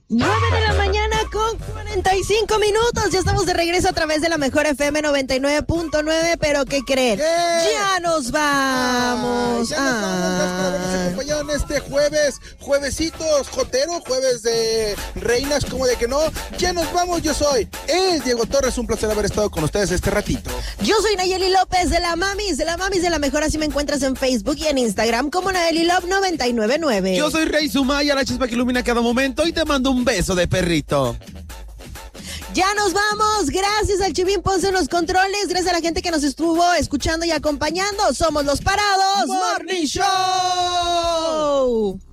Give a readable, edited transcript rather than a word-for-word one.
9 de la mañana con 45 minutos. Ya estamos de regreso a través de la mejor FM 99.9. Pero ¿qué creen? ¿Qué? Ya nos vamos. Ya nos vamos. Gracias por habernos acompañado en este jueves. Juevesitos, jotero, jueves de reinas, como de que no. Ya nos vamos. Yo soy el Diego Torres. Un placer haber estado con ustedes este ratito. Yo soy Nayeli López de la Mamis de la Mejor. Así me encuentras en Facebook y en Instagram como Nayeli Love 999. Yo soy Rey Sumaya, la chispa que ilumina cada momento, y te mando un beso de perrito. Ya nos vamos. Gracias al Chivín Ponce en los controles. Gracias a la gente que nos estuvo escuchando y acompañando. Somos los Parados Morning Show.